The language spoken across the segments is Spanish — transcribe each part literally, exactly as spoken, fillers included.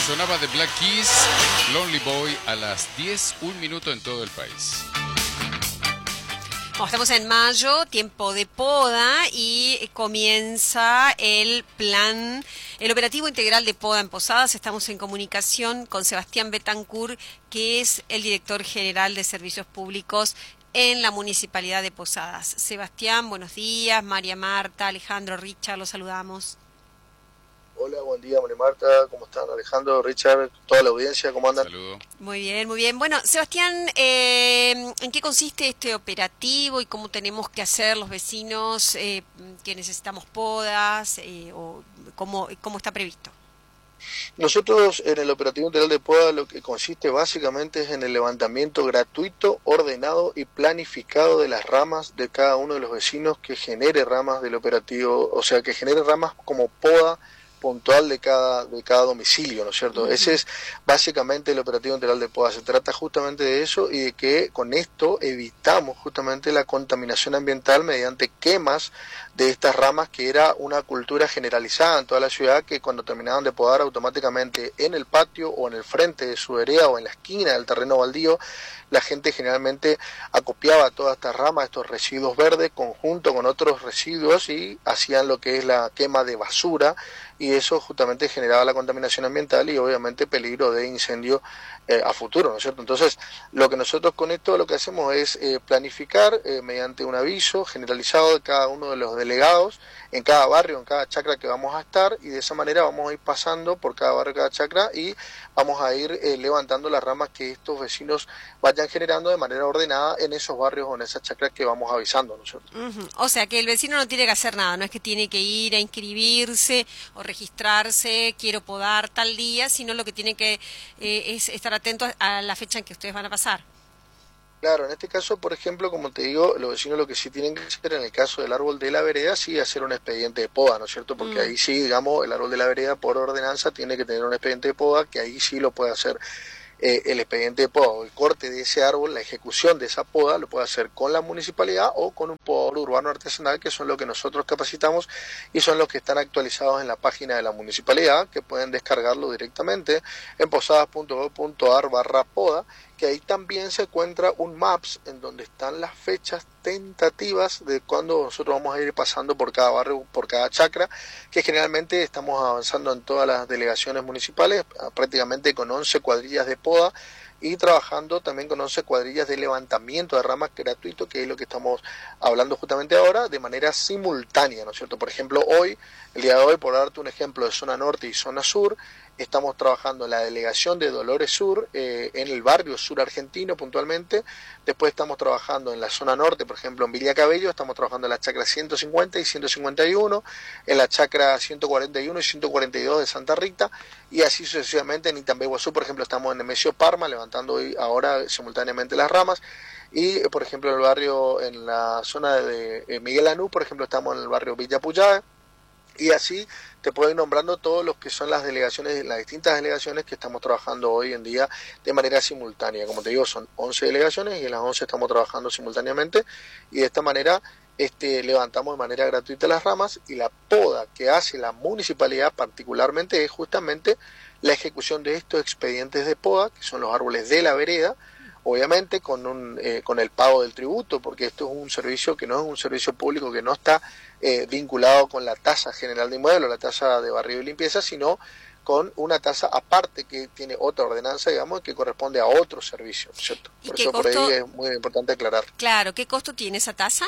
Sonaba de Black Keys, Lonely Boy, a las diez, un minuto en todo el país. Bueno, estamos en mayo, tiempo de poda, y comienza el plan, el operativo integral de poda en Posadas. Estamos en comunicación con Sebastián Betancourt, que es el director general de Servicios Públicos en la Municipalidad de Posadas. Sebastián, buenos días. María Marta, Alejandro, Richard, los saludamos. Hola, buen día, María Marta, ¿cómo están? Alejandro, Richard, toda la audiencia, ¿cómo andan? Saludo. Muy bien, muy bien. Bueno, Sebastián, eh, ¿en qué consiste este operativo y cómo tenemos que hacer los vecinos eh, que necesitamos podas eh, o cómo, cómo está previsto? Nosotros en el operativo integral de poda lo que consiste básicamente es en el levantamiento gratuito, ordenado y planificado de las ramas de cada uno de los vecinos que genere ramas del operativo, o sea, que genere ramas como poda puntual de cada de cada domicilio, ¿no es cierto? Uh-huh. Ese es básicamente el operativo integral de poda. Se trata justamente de eso y de que con esto evitamos justamente la contaminación ambiental mediante quemas de estas ramas, que era una cultura generalizada en toda la ciudad, que cuando terminaban de podar automáticamente en el patio o en el frente de su vereda o en la esquina del terreno baldío, la gente generalmente acopiaba todas estas ramas, estos residuos verdes, conjunto con otros residuos, y hacían lo que es la quema de basura, y eso justamente generaba la contaminación ambiental y obviamente peligro de incendio eh, a futuro, ¿no es cierto? Entonces, lo que nosotros con esto lo que hacemos es eh, planificar eh, mediante un aviso generalizado de cada uno de los delegados en cada barrio, en cada chacra que vamos a estar, y de esa manera vamos a ir pasando por cada barrio, cada chacra, y vamos a ir eh, levantando las ramas que estos vecinos vayan generando de manera ordenada en esos barrios o en esas chacras que vamos avisando, ¿no es cierto? Uh-huh. O sea, que el vecino no tiene que hacer nada, no es que tiene que ir a inscribirse o registrarse, quiero podar tal día, sino lo que tiene que eh, es estar atento a la fecha en que ustedes van a pasar. Claro, en este caso, por ejemplo, como te digo, los vecinos lo que sí tienen que hacer en el caso del árbol de la vereda, sí hacer un expediente de poda, ¿no es cierto? Porque mm. ahí sí, digamos, el árbol de la vereda por ordenanza tiene que tener un expediente de poda, que ahí sí lo puede hacer eh, el expediente de poda, o el corte de ese árbol, la ejecución de esa poda, lo puede hacer con la municipalidad o con un podador urbano artesanal, que son los que nosotros capacitamos y son los que están actualizados en la página de la municipalidad, que pueden descargarlo directamente en posadas punto gob punto ar barra poda, que ahí también se encuentra un maps en donde están las fechas tentativas de cuando nosotros vamos a ir pasando por cada barrio, por cada chacra, que generalmente estamos avanzando en todas las delegaciones municipales, prácticamente con once cuadrillas de poda, y trabajando también con once cuadrillas de levantamiento de ramas gratuito, que es lo que estamos hablando justamente ahora, de manera simultánea, ¿no es cierto? Por ejemplo, hoy, el día de hoy, por darte un ejemplo de zona norte y zona sur, estamos trabajando en la delegación de Dolores Sur, eh, en el barrio sur argentino puntualmente. Después estamos trabajando en la zona norte, por ejemplo en Villa Cabello, estamos trabajando en la chacra ciento cincuenta y ciento cincuenta y uno, en la chacra ciento cuarenta y uno y ciento cuarenta y dos de Santa Rita, y así sucesivamente. En Itambeguazú, por ejemplo, estamos en Nemesio Parma, levantando hoy, ahora simultáneamente las ramas. Y, por ejemplo, en el barrio, en la zona de eh, Miguel Anú, por ejemplo, estamos en el barrio Villa Puyá. Y así te puedo ir nombrando todos los que son las delegaciones, las distintas delegaciones que estamos trabajando hoy en día de manera simultánea. Como te digo, son once delegaciones y en las once estamos trabajando simultáneamente, y de esta manera este, levantamos de manera gratuita las ramas, y la poda que hace la municipalidad particularmente es justamente la ejecución de estos expedientes de poda, que son los árboles de la vereda, obviamente con un eh, con el pago del tributo, porque esto es un servicio que no es un servicio público, que no está eh, vinculado con la tasa general de inmueble, la tasa de barrio y limpieza, sino con una tasa aparte que tiene otra ordenanza, digamos, que corresponde a otro servicio, ¿cierto? Por eso costo, por ahí es muy importante aclarar. Claro, ¿qué costo tiene esa tasa?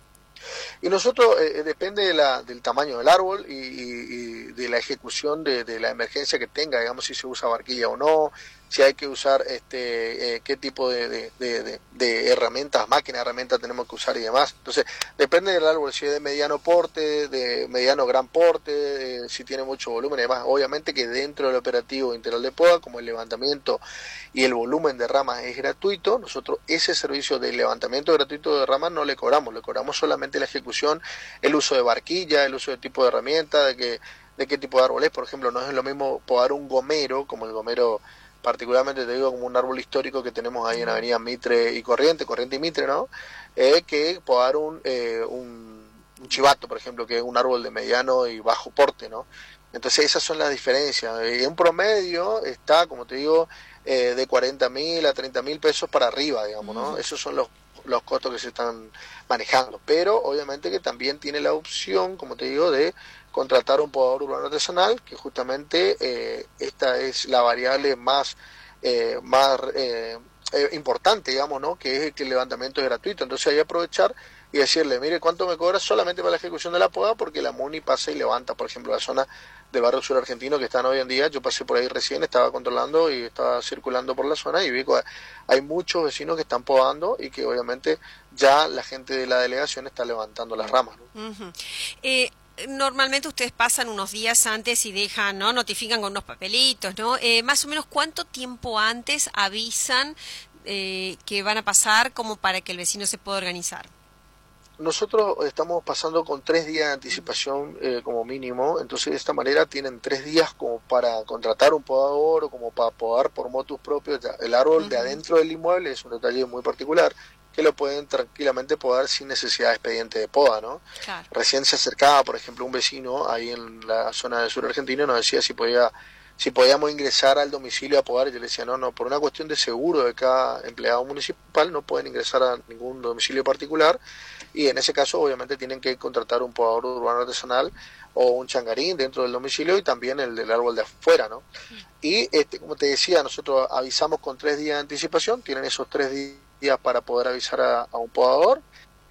Y nosotros, eh, depende de la, del tamaño del árbol y, y, y de la ejecución de, de la emergencia que tenga, digamos, si se usa barquilla o no, si hay que usar este eh, qué tipo de, de, de, de herramientas, máquinas, herramientas tenemos que usar y demás. Entonces, depende del árbol, si es de mediano porte, de mediano gran porte, eh, si tiene mucho volumen y demás. Obviamente que dentro del operativo integral de poda, como el levantamiento y el volumen de ramas es gratuito, nosotros ese servicio de levantamiento gratuito de ramas no le cobramos, le cobramos solamente la ejecución, el uso de barquilla, el uso de tipo de herramienta, de que de qué tipo de árbol es. Por ejemplo, no es lo mismo podar un gomero, como el gomero, particularmente te digo, como un árbol histórico que tenemos ahí en Avenida Mitre y Corriente, Corriente y Mitre, ¿no? Eh, que podar un, eh, un, un chivato, por ejemplo, que es un árbol de mediano y bajo porte, ¿no? Entonces esas son las diferencias. Y en promedio está, como te digo, eh, de cuarenta mil a treinta mil pesos para arriba, digamos, ¿no? Uh-huh. Esos son los, los costos que se están manejando. Pero obviamente que también tiene la opción, como te digo, de contratar un podador urbano artesanal, que justamente eh, esta es la variable más, eh, más eh, eh, importante, digamos, ¿no? Que es que el levantamiento es gratuito. Entonces hay que aprovechar y decirle, mire, ¿cuánto me cobra solamente para la ejecución de la poda? Porque la MUNI pasa y levanta, por ejemplo, la zona del barrio sur argentino que están hoy en día. Yo pasé por ahí recién, estaba controlando y estaba circulando por la zona y vi que hay muchos vecinos que están podando y que obviamente ya la gente de la delegación está levantando las ramas, ¿no? Uh-huh. eh... Normalmente ustedes pasan unos días antes y dejan, ¿no? Notifican con unos papelitos, ¿no? Eh, más o menos, ¿cuánto tiempo antes avisan eh, que van a pasar como para que el vecino se pueda organizar? Nosotros estamos pasando con tres días de anticipación eh, como mínimo, entonces de esta manera tienen tres días como para contratar un podador o como para podar por motus propios. El árbol uh-huh. de adentro del inmueble es un detalle muy particular, que lo pueden tranquilamente podar sin necesidad de expediente de poda, ¿no? Claro. Recién se acercaba, por ejemplo, un vecino ahí en la zona del sur argentino y nos decía si podía, si podíamos ingresar al domicilio a podar, y yo le decía, no, no, por una cuestión de seguro de cada empleado municipal no pueden ingresar a ningún domicilio particular, y en ese caso obviamente tienen que contratar un podador urbano artesanal o un changarín dentro del domicilio y también el del árbol de afuera, ¿no? Y este, como te decía, nosotros avisamos con tres días de anticipación, tienen esos tres días para poder avisar a, a un podador,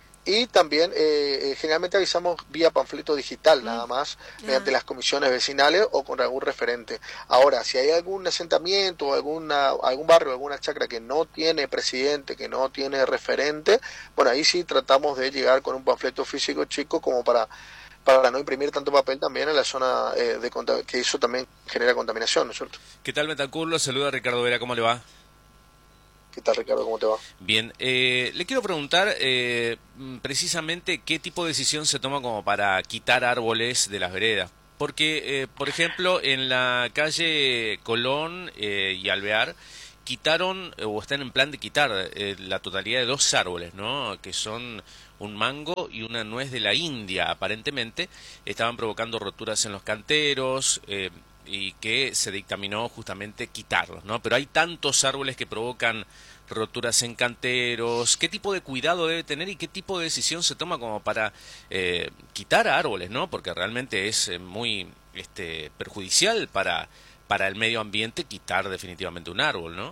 y también eh, generalmente avisamos vía panfleto digital, nada más, yeah. mediante las comisiones vecinales o con algún referente. Ahora, si hay algún asentamiento, alguna, algún barrio, alguna chacra que no tiene presidente, que no tiene referente, bueno, ahí sí tratamos de llegar con un panfleto físico chico como para para no imprimir tanto papel también en la zona eh, de que eso también genera contaminación, ¿no es cierto? ¿Qué tal, Betancur? Lo saluda Ricardo Vera, ¿cómo le va? ¿Qué tal, Ricardo? ¿Cómo te va? Bien, eh, le quiero preguntar eh, precisamente qué tipo de decisión se toma como para quitar árboles de las veredas. Porque, eh, por ejemplo, en la calle Colón eh, y Alvear quitaron, o están en plan de quitar eh, la totalidad de dos árboles, ¿no? Que son un mango y una nuez de la India, aparentemente. Estaban provocando roturas en los canteros, eh, y que se dictaminó justamente quitarlos, ¿no? Pero hay tantos árboles que provocan roturas en canteros. ¿Qué tipo de cuidado debe tener y qué tipo de decisión se toma como para eh, quitar árboles, ¿no? Porque realmente es eh, muy este, perjudicial para, para el medio ambiente quitar definitivamente un árbol, ¿no?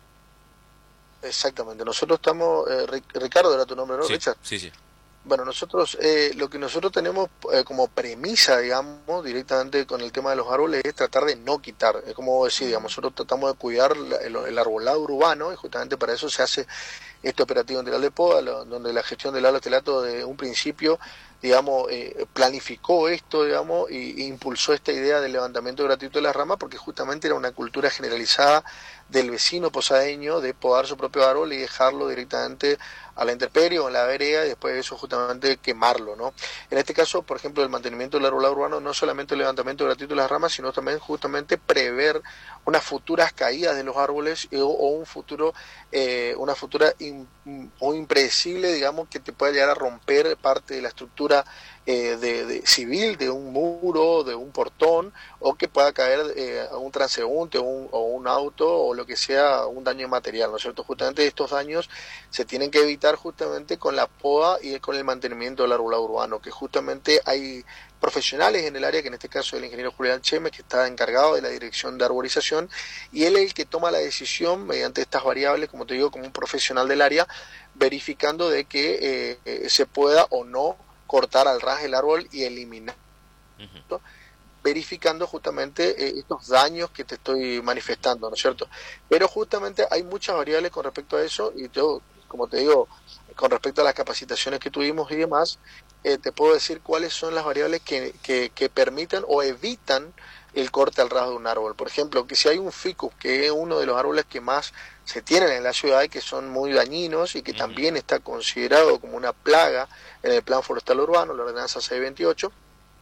Exactamente. Nosotros estamos... Eh, Ricardo era tu nombre, ¿no, sí, Richard? Sí, sí. Bueno, nosotros, eh, lo que nosotros tenemos eh, como premisa, digamos, directamente con el tema de los árboles es tratar de no quitar. Es como decir, digamos, nosotros tratamos de cuidar el, el arbolado urbano y justamente para eso se hace este operativo integral de poda, lo, donde la gestión del alotelato de un principio, digamos, eh, planificó esto, digamos, y, e impulsó esta idea del levantamiento gratuito de las ramas porque justamente era una cultura generalizada del vecino posadeño de podar su propio árbol y dejarlo directamente a la intemperie o en la vereda y después de eso justamente quemarlo, ¿no? En este caso, por ejemplo, el mantenimiento del arbolado urbano no solamente el levantamiento gratuito de las ramas, sino también justamente prever unas futuras caídas de los árboles o, o un futuro, eh, una futura in, o impredecible, digamos, que te pueda llegar a romper parte de la estructura eh, de, de civil de un muro, de un portón, o que pueda caer eh, a un transeúnte o un, o un auto o lo que sea, un daño material, ¿no es cierto? Justamente estos daños se tienen que evitar justamente con la poda y con el mantenimiento del arbolado urbano, que justamente hay profesionales en el área, que en este caso es el ingeniero Julián Chemes, que está encargado de la dirección de arborización, y él es el que toma la decisión mediante estas variables, como te digo, como un profesional del área, verificando de que eh, se pueda o no cortar al ras el árbol y eliminar, uh-huh. verificando justamente eh, estos daños que te estoy manifestando, ¿no es cierto? Pero justamente hay muchas variables con respecto a eso, y yo, como te digo, con respecto a las capacitaciones que tuvimos y demás, eh, te puedo decir cuáles son las variables que, que, que permiten o evitan el corte al ras de un árbol. Por ejemplo, que si hay un ficus, que es uno de los árboles que más se tienen en la ciudad y que son muy dañinos y que uh-huh. también está considerado como una plaga en el plan forestal urbano, la ordenanza seiscientos veintiocho,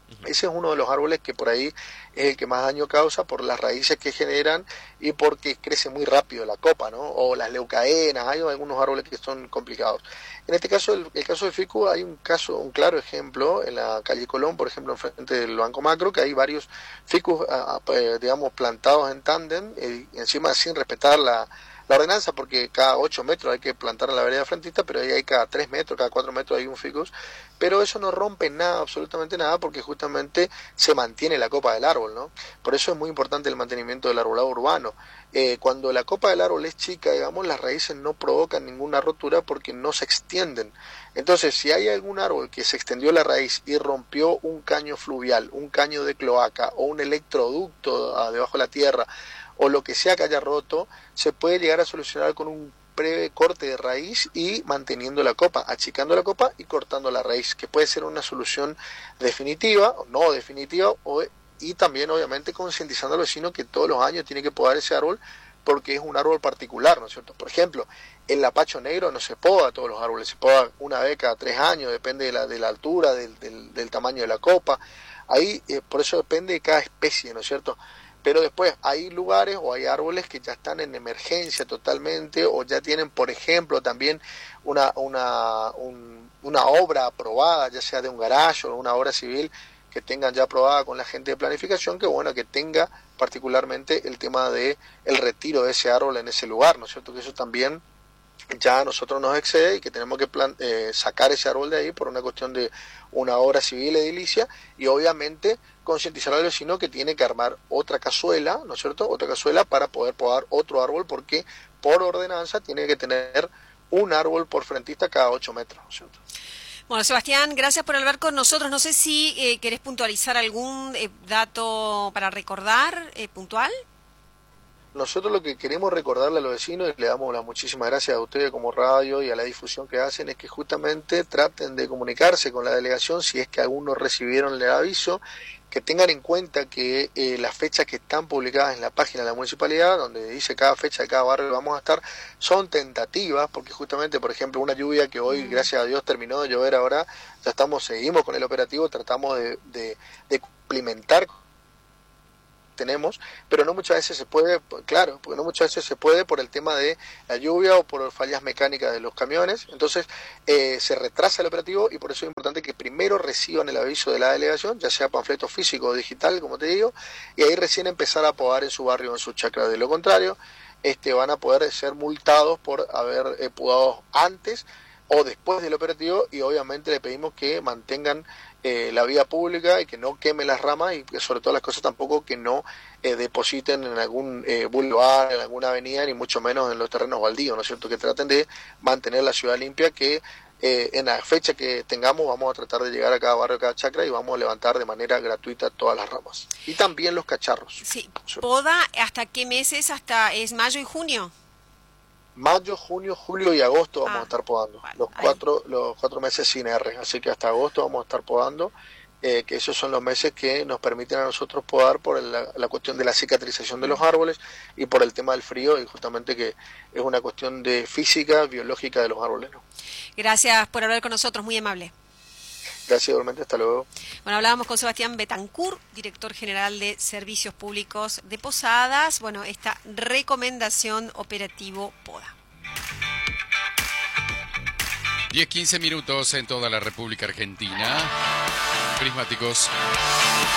Ese es uno de los árboles que por ahí es el que más daño causa por las raíces que generan y porque crece muy rápido la copa, ¿no? O las leucaenas, hay algunos árboles que son complicados. En este caso, el, el caso del ficus, hay un caso, un claro ejemplo en la calle Colón, por ejemplo, enfrente del Banco Macro, que hay varios ficus, eh, digamos, plantados en tándem, eh, encima sin respetar la La ordenanza, porque cada ocho metros hay que plantar en la vereda frentista, pero ahí hay cada tres metros, cada cuatro metros hay un ficus, pero eso no rompe nada, absolutamente nada, porque justamente se mantiene la copa del árbol, ¿no? Por eso es muy importante el mantenimiento del arbolado urbano. Eh, cuando la copa del árbol es chica, digamos, las raíces no provocan ninguna rotura porque no se extienden. Entonces, si hay algún árbol que se extendió la raíz y rompió un caño fluvial, un caño de cloaca o un electroducto debajo de la tierra, o lo que sea que haya roto, se puede llegar a solucionar con un breve corte de raíz y manteniendo la copa, achicando la copa y cortando la raíz, que puede ser una solución definitiva o no definitiva, o, y también obviamente concientizando al vecino que todos los años tiene que podar ese árbol porque es un árbol particular, ¿no es cierto? Por ejemplo, el lapacho negro no se poda todos los árboles, se poda una vez cada tres años, depende de la, de la altura, del, del, del tamaño de la copa, ahí eh, por eso depende de cada especie, ¿no es cierto? Pero después hay lugares o hay árboles que ya están en emergencia totalmente o ya tienen, por ejemplo, también una, una, un, una obra aprobada, ya sea de un garaje o una obra civil que tengan ya aprobada con la gente de planificación, que bueno, que tenga particularmente el tema de el retiro de ese árbol en ese lugar, ¿no es cierto? Que eso también ya a nosotros nos excede y que tenemos que plan, eh, sacar ese árbol de ahí por una cuestión de una obra civil edilicia y obviamente concientizar al vecino que tiene que armar otra cazuela, ¿no es cierto? Otra cazuela para poder podar otro árbol porque por ordenanza tiene que tener un árbol por frentista cada ocho metros, ¿no es cierto? Bueno, Sebastián, gracias por hablar con nosotros. No sé si eh, querés puntualizar algún eh, dato para recordar eh, puntual. Nosotros lo que queremos recordarle a los vecinos, y le damos las muchísimas gracias a ustedes como radio y a la difusión que hacen, es que justamente traten de comunicarse con la delegación si es que algunos recibieron el aviso, que tengan en cuenta que eh, las fechas que están publicadas en la página de la municipalidad, donde dice cada fecha de cada barrio que vamos a estar, son tentativas, porque justamente, por ejemplo, una lluvia que hoy, mm. gracias a Dios, terminó de llover ahora, ya estamos, seguimos con el operativo, tratamos de, de, de cumplimentar tenemos, pero no muchas veces se puede, claro, porque no muchas veces se puede por el tema de la lluvia o por fallas mecánicas de los camiones, entonces eh, se retrasa el operativo y por eso es importante que primero reciban el aviso de la delegación, ya sea panfleto físico o digital, como te digo, y ahí recién empezar a podar en su barrio o en su chacra. De lo contrario, este, van a poder ser multados por haber eh, podado antes o después del operativo y obviamente le pedimos que mantengan eh, la vía pública y que no quemen las ramas y que sobre todo las cosas tampoco que no eh, depositen en algún eh, boulevard, en alguna avenida, ni mucho menos en los terrenos baldíos, ¿no es cierto? Que traten de mantener la ciudad limpia, que eh, en la fecha que tengamos vamos a tratar de llegar a cada barrio, a cada chacra y vamos a levantar de manera gratuita todas las ramas. Y también los cacharros. Sí, ¿poda hasta qué meses? ¿Hasta es mayo y junio? Mayo, junio, julio y agosto vamos ah, a estar podando, vale, los cuatro los cuatro meses sin R, así que hasta agosto vamos a estar podando, eh, que esos son los meses que nos permiten a nosotros podar por el, la, la cuestión de la cicatrización de los árboles y por el tema del frío, y justamente que es una cuestión de física, biológica de los árboles, ¿no? Gracias por hablar con nosotros, muy amable. Gracias, igualmente, hasta luego. Bueno, hablábamos con Sebastián Betancourt, director general de Servicios Públicos de Posadas. Bueno, esta recomendación operativo poda. diez quince minutos en toda la República Argentina. Prismáticos.